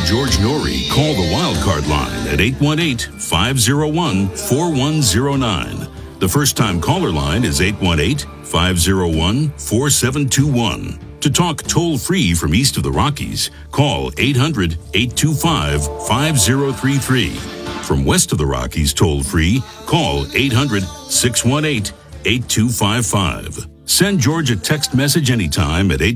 George Norrie, call the wildcard line at 818-501-4109. The first-time caller line is 818-501-4721. To talk toll-free from east of the Rockies, call 800-825-5033. From west of the Rockies, toll-free, call 800-618-8255. Send George a text message anytime at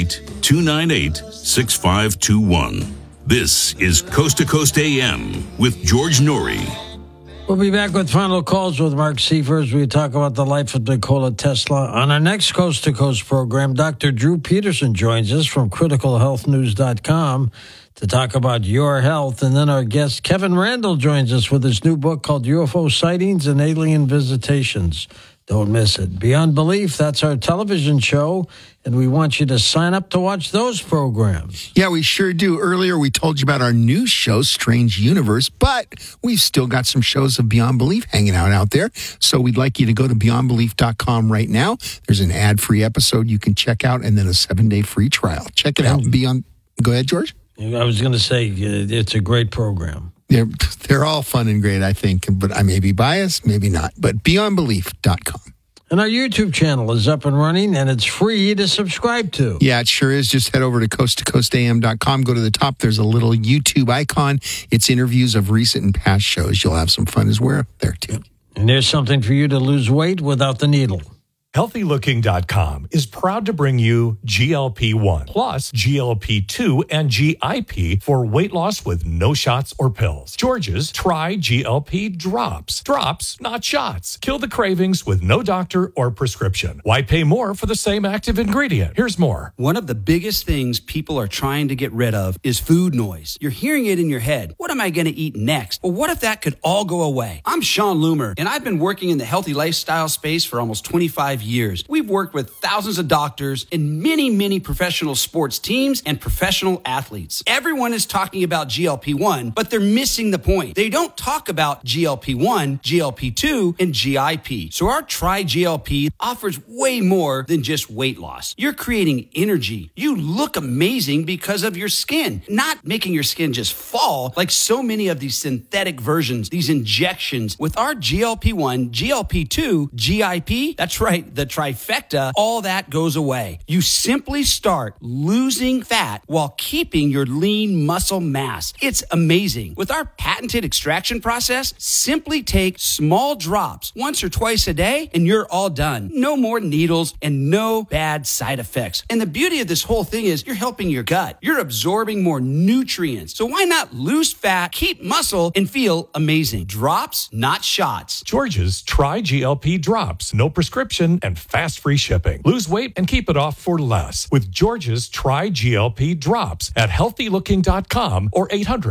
818-298-6521. This is Coast to Coast AM with George Norrie. We'll be back with final calls with Mark Seifert. We talk about the life of Nikola Tesla. On our next Coast to Coast program, Dr. Drew Peterson joins us from criticalhealthnews.com to talk about your health. And then our guest, Kevin Randle, joins us with his new book called UFO Sightings and Alien Visitations. Don't miss it. Beyond Belief, that's our television show, and we want you to sign up to watch those programs. Yeah, we sure do. Earlier, we told you about our new show, Strange Universe, but we've still got some shows of Beyond Belief hanging out there. So we'd like you to go to beyondbelief.com right now. There's an ad-free episode you can check out, and then a 7-day free trial. Check it out. Go ahead, George. I was going to say, it's a great program. They're all fun and great, I think, but I may be biased, maybe not. But beyondbelief.com. And our YouTube channel is up and running, and it's free to subscribe to. Yeah, it sure is. Just head over to coasttocoastam.com. Go to the top. There's a little YouTube icon. It's interviews of recent and past shows. You'll have some fun as well there, too. And there's something for you to lose weight without the needle. HealthyLooking.com is proud to bring you GLP-1 plus GLP-2 and GIP for weight loss with no shots or pills. George's Try GLP Drops. Drops, not shots. Kill the cravings with no doctor or prescription. Why pay more for the same active ingredient? Here's more. One of the biggest things people are trying to get rid of is food noise. You're hearing it in your head. What am I going to eat next? Well, what if that could all go away? I'm Sean Loomer, and I've been working in the healthy lifestyle space for almost 25 years. We've worked with thousands of doctors and many professional sports teams and professional athletes. Everyone is talking about GLP-1, but they're missing the point. They don't talk about GLP-1, GLP-2, and GIP. So our Try GLP offers way more than just weight loss. You're creating energy. You look amazing because of your skin, not making your skin just fall like so many of these synthetic versions, these injections. With our GLP-1, GLP-2, GIP, that's right, the trifecta, all that goes away. You simply start losing fat while keeping your lean muscle mass. It's amazing. With our patented extraction process, simply take small drops once or twice a day and you're all done. No more needles and no bad side effects. And the beauty of this whole thing is you're helping your gut. You're absorbing more nutrients. So why not lose fat, keep muscle, and feel amazing? Drops, not shots. George's Try GLP Drops. No prescription and fast free shipping. Lose weight and keep it off for less with George's Try GLP Drops at healthylooking.com or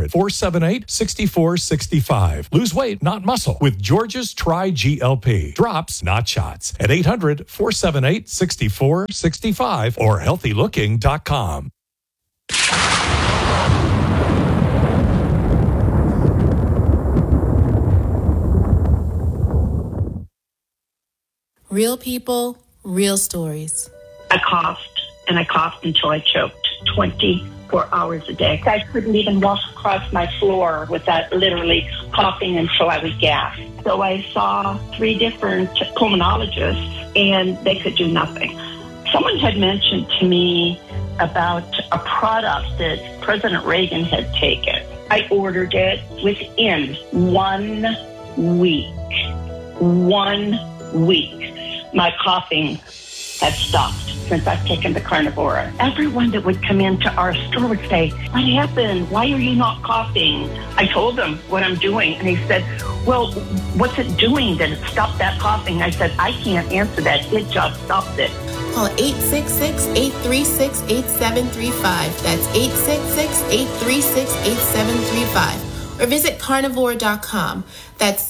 800-478-6465. Lose weight, not muscle with George's Try GLP Drops, not shots at 800-478-6465 or healthylooking.com. Real people, real stories. I coughed until I choked 24 hours a day. I couldn't even walk across my floor without literally coughing until I would gasp. So I saw 3 different pulmonologists, and they could do nothing. Someone had mentioned to me about a product that President Reagan had taken. I ordered it within 1 week. 1 week. My coughing has stopped since I've taken the Carnivora. Everyone that would come into our store would say, "What happened? Why are you not coughing?" I told them what I'm doing, and he said, "Well, what's it doing that it stopped that coughing?" I said, "I can't answer that. It just stopped it." Call 866-836-8735. That's 866-836-8735. Or visit carnivore.com. That's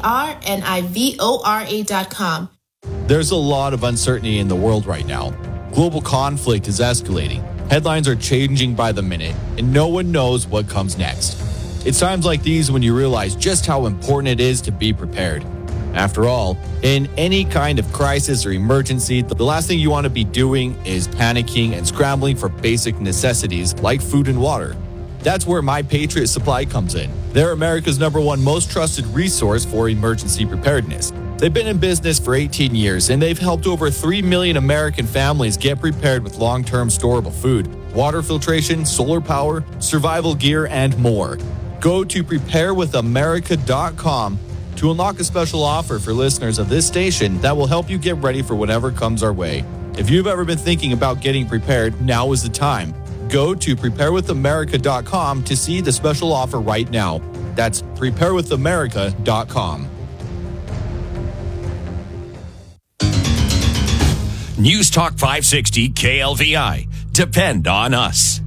carnivora.com. There's a lot of uncertainty in the world right now. Global conflict is escalating. Headlines are changing by the minute, and no one knows what comes next. It's times like these when you realize just how important it is to be prepared. After all, in any kind of crisis or emergency, the last thing you want to be doing is panicking and scrambling for basic necessities like food and water. That's where My Patriot Supply comes in. They're America's #1 most trusted resource for emergency preparedness. They've been in business for 18 years, and they've helped over 3 million American families get prepared with long-term storable food, water filtration, solar power, survival gear, and more. Go to preparewithamerica.com to unlock a special offer for listeners of this station that will help you get ready for whatever comes our way. If you've ever been thinking about getting prepared, now is the time. Go to preparewithamerica.com to see the special offer right now. That's preparewithamerica.com. News Talk 560 KLVI. Depend on us.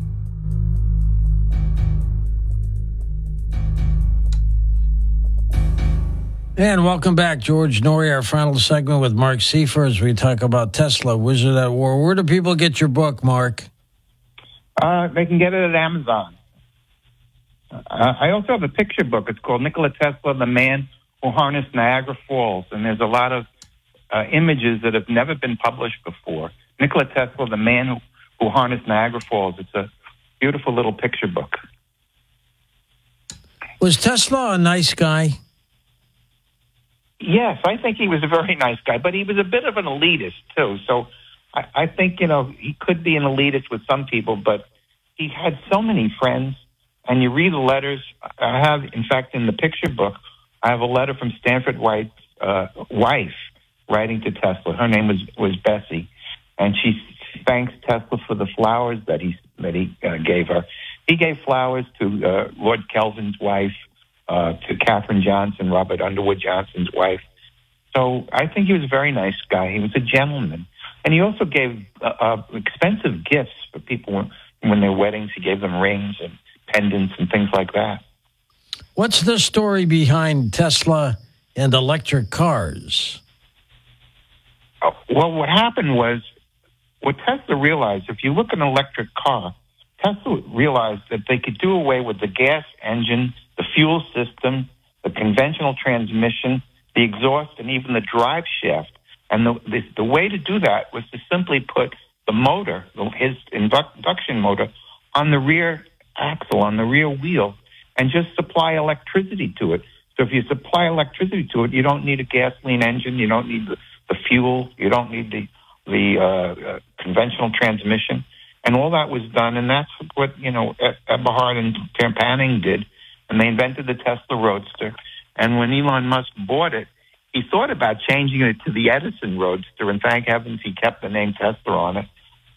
And welcome back, George Noory, our final segment with Mark Seifer as we talk about Tesla, Wizard at War. Where do people get your book, Mark? They can get it at Amazon. I also have a picture book. It's called Nikola Tesla, the Man Who Harnessed Niagara Falls. And there's a lot of images that have never been published before. Nikola Tesla, the Man Who Harnessed Niagara Falls. It's a beautiful little picture book. Was Tesla a nice guy? Yes, I think he was a very nice guy, but he was a bit of an elitist, too. So I think, he could be an elitist with some people, but he had so many friends. And you read the letters. I have, in fact, in the picture book, I have a letter from Stanford White's wife writing to Tesla. Her name was Bessie. And she thanks Tesla for the flowers that he gave her. He gave flowers to Lord Kelvin's wife, to Katherine Johnson, Robert Underwood Johnson's wife. So I think he was a very nice guy. He was a gentleman. And he also gave expensive gifts for people when their weddings. He gave them rings and pendants and things like that. What's the story behind Tesla and electric cars? Well, what happened was, what Tesla realized, if you look at an electric car, Tesla realized that they could do away with the gas engine, the fuel system, the conventional transmission, the exhaust, and even the drive shaft. And the way to do that was to simply put the motor, his induction motor, on the rear axle, on the rear wheel, and just supply electricity to it. So if you supply electricity to it, you don't need a gasoline engine, you don't need the fuel, you don't need the conventional transmission. And all that was done, and that's what, Eberhard and Panning did. And they invented the Tesla Roadster. And when Elon Musk bought it, he thought about changing it to the Edison Roadster, and thank heavens he kept the name Tesla on it.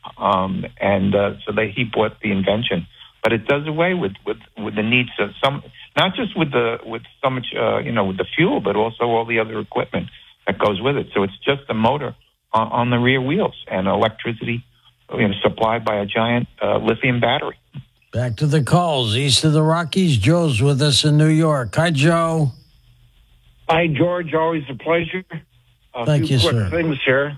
So he bought the invention. But it does away with the needs of some, not just with so much with the fuel, but also all the other equipment that goes with it. So it's just a motor on the rear wheels and electricity supplied by a giant lithium battery. Back to the calls. East of the Rockies, Joe's with us in New York. Hi, Joe. Hi, George. Always a pleasure. Thank you, quick sir. Things here.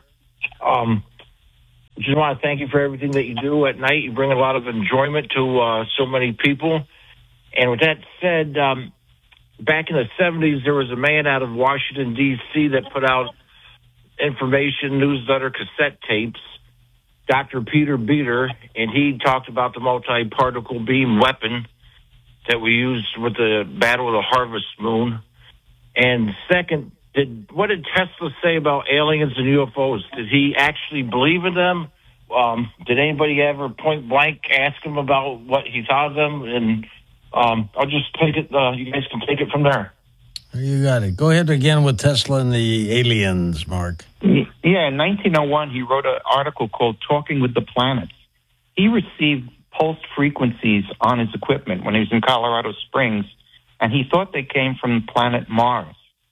Just want to thank you for everything that you do at night. You bring a lot of enjoyment to so many people. And with that said, back in the 70s, there was a man out of Washington, D.C. that put out information, newsletter, cassette tapes, Dr. Peter Beater, and he talked about the multi-particle beam weapon that we used with the Battle of the Harvest Moon. And second, what did Tesla say about aliens and UFOs? Did he actually believe in them? Did anybody ever point blank ask him about what he thought of them? And I'll just take it. You guys can take it from there. You got it. Go ahead again with Tesla and the aliens, Mark. Yeah, in 1901, he wrote an article called Talking with the Planets. He received pulsed frequencies on his equipment when he was in Colorado Springs, and he thought they came from the planet Mars.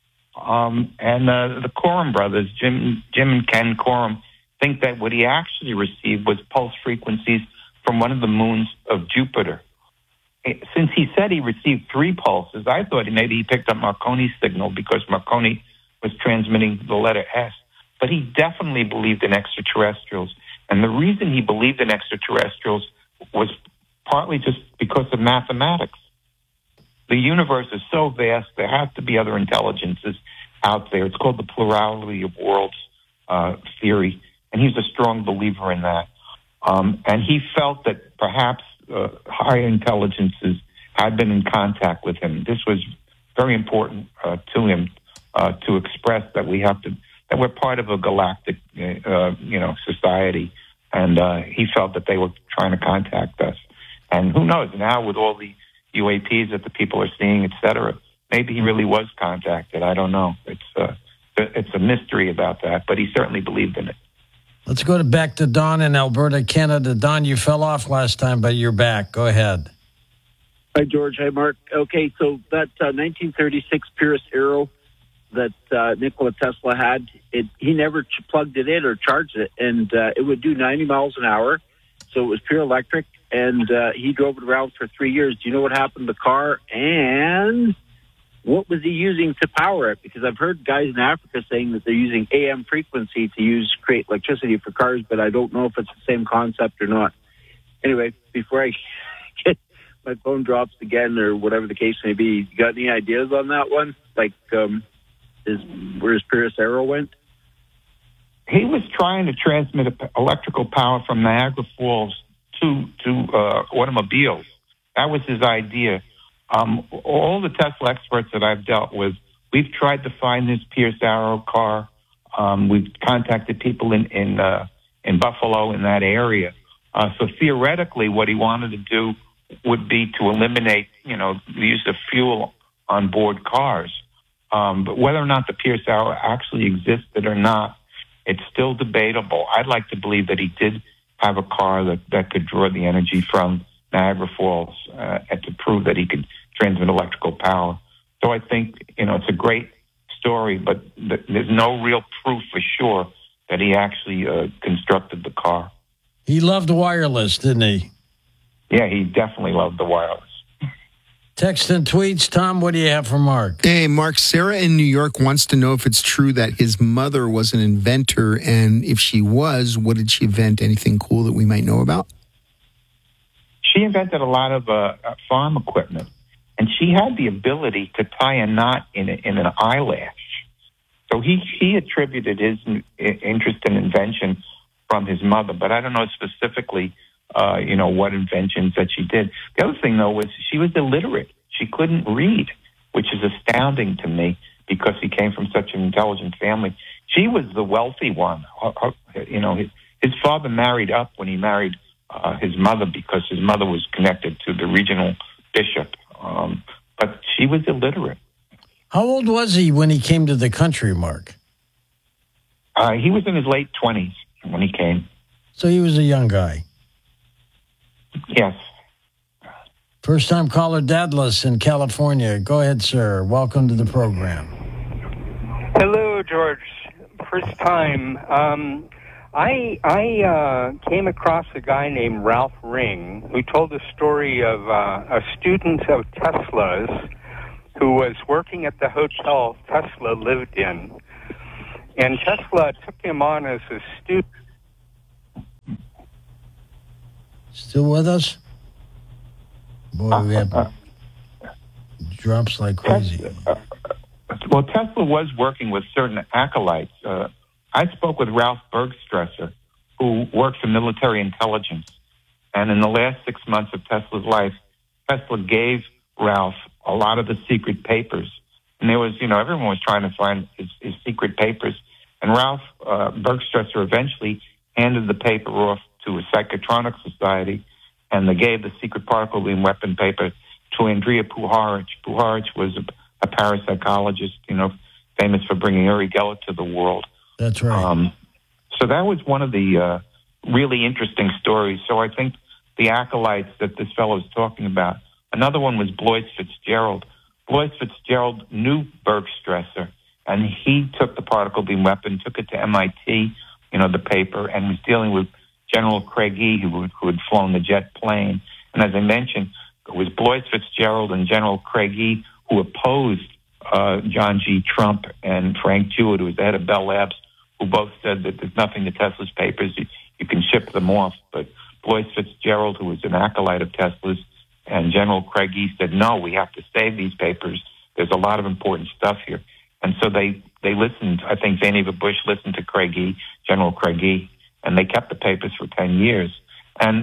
The Coram brothers, Jim and Ken Coram, think that what he actually received was pulse frequencies from one of the moons of Jupiter. Since he said he received 3 pulses, I thought maybe he picked up Marconi's signal because Marconi was transmitting the letter S. But he definitely believed in extraterrestrials. And the reason he believed in extraterrestrials was partly just because of mathematics. The universe is so vast, there has to be other intelligences out there. It's called the plurality of worlds theory, and he's a strong believer in that. And he felt that perhaps higher intelligences had been in contact with him. This was very important to him to express that that we're part of a galactic, society, and he felt that they were trying to contact us. And who knows now with all the UAPs that the people are seeing, et cetera, maybe he really was contacted. I don't know. It's a mystery about that, but he certainly believed in it. Let's go back to Don in Alberta, Canada. Don, you fell off last time, but you're back. Go ahead. Hi, George. Hi, Mark. Okay, so that 1936 Pierce Arrow that Nikola Tesla had, he never plugged it in or charged it, and it would do 90 miles an hour, so it was pure electric, and he drove it around for 3 years. Do you know what happened to the car, and what was he using to power it? Because I've heard guys in Africa saying that they're using AM frequency to create electricity for cars, but I don't know if it's the same concept or not. Anyway, before I get my phone drops again or whatever the case may be, you got any ideas on that one? Like, where his Pierce Arrow went? He was trying to transmit electrical power from Niagara Falls to automobiles. That was his idea. All the Tesla experts that I've dealt with, we've tried to find this Pierce Arrow car. We've contacted people in Buffalo, in that area. So theoretically, what he wanted to do would be to eliminate, the use of fuel on board cars. But whether or not the Pierce Arrow actually existed or not, it's still debatable. I'd like to believe that he did have a car that could draw the energy from Niagara Falls and to prove that he could transmit electrical power. So I think, it's a great story, but there's no real proof for sure that he actually constructed the car. He loved wireless, didn't he? Yeah, he definitely loved the wireless. Text and tweets. Tom, what do you have for Mark? Hey, Mark, Sarah in New York wants to know if it's true that his mother was an inventor, and if she was, what did she invent? Anything cool that we might know about? She invented a lot of farm equipment, and she had the ability to tie a knot in an eyelash. So he attributed his interest in invention from his mother, but I don't know specifically, what inventions that she did. The other thing, though, was she was illiterate. She couldn't read, which is astounding to me because he came from such an intelligent family. She was the wealthy one. His father married up when he married his mother because his mother was connected to the regional bishop. But she was illiterate. How old was he when he came to the country, Mark? He was in his late 20s when he came. So he was a young guy. Yes. First-time caller, Dadless in California. Go ahead, sir. Welcome to the program. Hello, George. First time. I came across a guy named Ralph Ring who told the story of a student of Tesla's who was working at the hotel Tesla lived in. And Tesla took him on as a student. Still with us? Boy, we have drops like crazy. Well, Tesla was working with certain acolytes. I spoke with Ralph Bergstresser, who worked for military intelligence. And in the last 6 months of Tesla's life, Tesla gave Ralph a lot of the secret papers. And there was, everyone was trying to find his secret papers. And Ralph Bergstresser eventually handed the paper off to a psychotronic society, and they gave the secret particle beam weapon paper to Andrija Puharich. Puharich was a parapsychologist, famous for bringing Uri Geller to the world. That's right. So that was one of the really interesting stories. So I think the acolytes that this fellow is talking about. Another one was Blois Fitzgerald. Blois Fitzgerald knew Bergstresser, and he took the particle beam weapon, took it to MIT, the paper, and was dealing with General Craigie, who had flown the jet plane. And as I mentioned, it was Blois Fitzgerald and General Craigie who opposed John G. Trump and Frank Jewett, who was the head of Bell Labs, who both said that there's nothing to Tesla's papers. You can ship them off. But Blois Fitzgerald, who was an acolyte of Tesla's, and General Craigie said, no, we have to save these papers. There's a lot of important stuff here. And so they listened. I think Vannevar Bush listened to Craigie, General Craigie, and they kept the papers for 10 years. And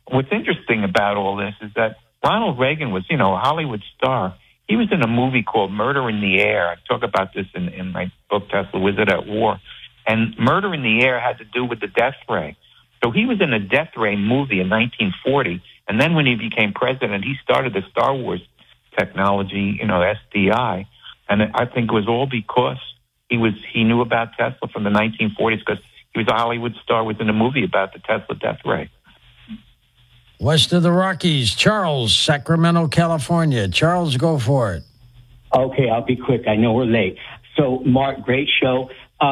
what's interesting about all this is that Ronald Reagan was, a Hollywood star. He was in a movie called Murder in the Air. I talk about this in my book, Tesla Wizard at War. And Murder in the Air had to do with the death ray. So he was in a death ray movie in 1940. And then when he became president, he started the Star Wars technology, SDI. And I think it was all because he knew about Tesla from the 1940s, because he was a Hollywood star, was in a movie about the Tesla death ray. West of the Rockies, Charles, Sacramento, California. Charles, go for it. Okay, I'll be quick. I know we're late. So, Mark, great show.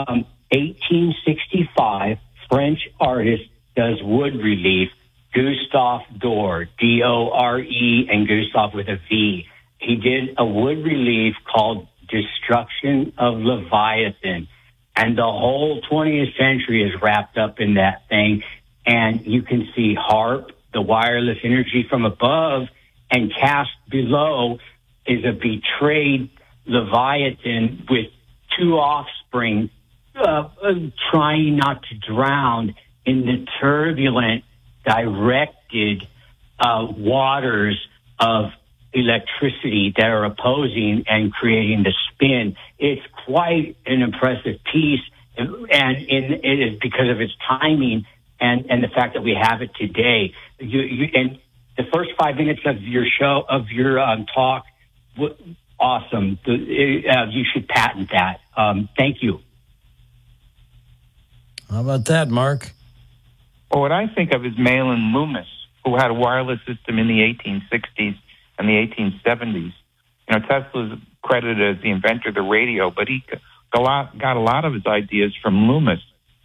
1865, French artist does wood relief. Gustave Dore, D-O-R-E, and Gustave with a V. He did a wood relief called Destruction of Leviathan. And the whole 20th century is wrapped up in that thing. And you can see HAARP, the wireless energy from above, and cast below is a betrayed Leviathan with two offspring trying not to drown in the turbulent, directed waters of electricity that are opposing and creating the spin. It's quite an impressive piece, and it is because of its timing and the fact that we have it today. And the first 5 minutes of your show, of your talk, awesome. You should patent that. Thank you. How about that, Mark? Well, what I think of is Malin Loomis, who had a wireless system in the 1860s and the 1870s. Tesla's credited as the inventor of the radio, but he got a lot of his ideas from Loomis.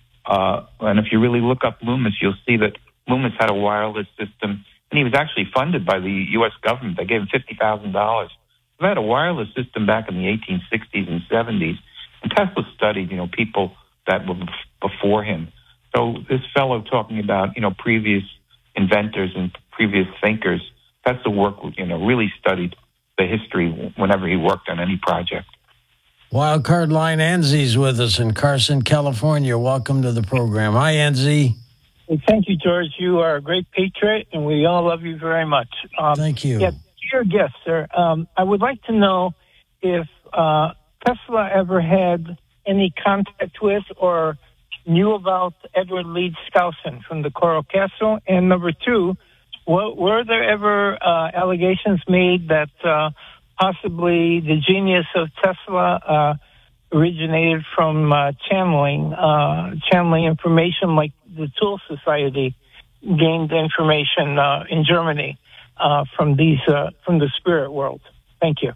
And if you really look up Loomis, you'll see that Loomis had a wireless system, and he was actually funded by the U.S. government. They gave him $50,000. They had a wireless system back in the 1860s and 70s, and Tesla studied, people that were before him. So this fellow talking about, previous inventors and previous thinkers, Tesla work, really studied the history whenever he worked on any project. Wildcard Line Anzi's with us in Carson, California. Welcome to the program. Hi, Anzi. Well, thank you, George. You are a great patriot, and we all love you very much. Thank you. Yeah, dear guest, sir, I would like to know if Tesla ever had any contact with or knew about Edward Leeds Skousen from the Coral Castle. And number two, were there ever allegations made that possibly the genius of Tesla originated from channeling information, like the Tool Society gained information in Germany from the spirit world? Thank you.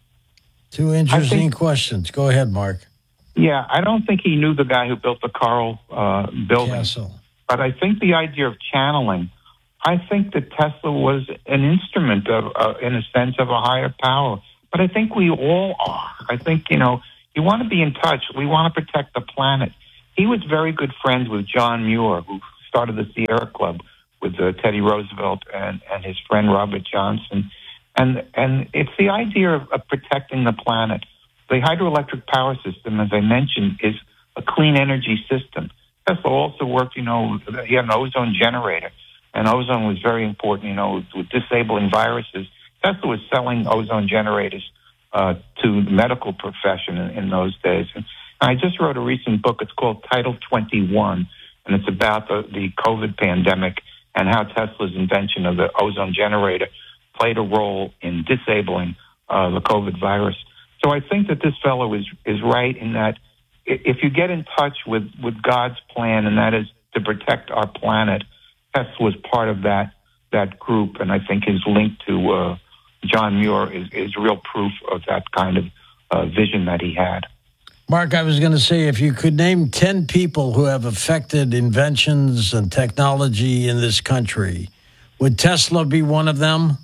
Two interesting questions. Go ahead, Mark. Yeah, I don't think he knew the guy who built the Coral building. Castle. But I think the idea of channeling, I think that Tesla was an instrument of, in a sense, of a higher power. But I think we all are. I think, you want to be in touch. We want to protect the planet. He was very good friends with John Muir, who started the Sierra Club with Teddy Roosevelt and his friend Robert Johnson. And it's the idea of protecting the planet. The hydroelectric power system, as I mentioned, is a clean energy system. Tesla also worked, he had an ozone generator, and ozone was very important, with disabling viruses. Tesla was selling ozone generators to the medical profession in those days. And I just wrote a recent book. It's called Title 21, and it's about the COVID pandemic and how Tesla's invention of the ozone generator played a role in disabling the COVID virus. So I think that this fellow is right in that if you get in touch with God's plan, and that is to protect our planet, Tesla was part of that group, and I think his link to John Muir is real proof of that kind of vision that he had. Mark, I was going to say, if you could name 10 people who have affected inventions and technology in this country, would Tesla be one of them?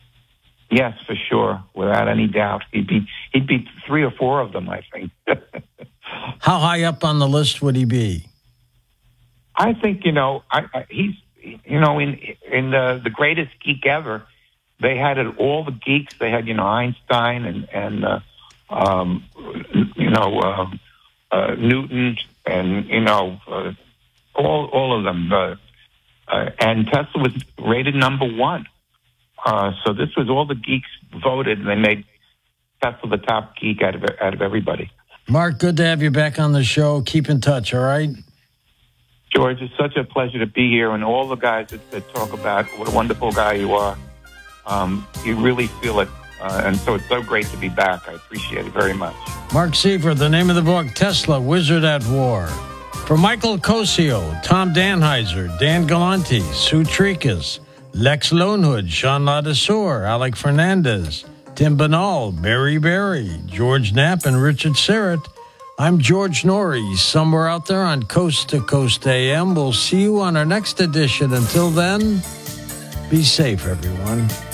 Yes, for sure, without any doubt. He'd be 3 or 4 of them, I think. How high up on the list would he be? I think, he's, in the greatest geek ever, they had all the geeks. They had, Einstein and Newton and, all of them. and Tesla was rated number one. So this was all the geeks voted, and they made Tesla the top geek out of everybody. Mark, good to have you back on the show. Keep in touch, all right? George, it's such a pleasure to be here, and all the guys that talk about what a wonderful guy you are. You really feel it, and so it's so great to be back. I appreciate it very much. Mark Siever, the name of the book, Tesla, Wizard at War. For Michael Cosio, Tom Danheiser, Dan Galante, Sue Trikas, Lex Lonehood, Sean Ladesseur, Alec Fernandez, Tim Banal, Mary Berry, George Knapp, and Richard Serrett, I'm George Norrie, somewhere out there on Coast to Coast AM. We'll see you on our next edition. Until then, be safe, everyone.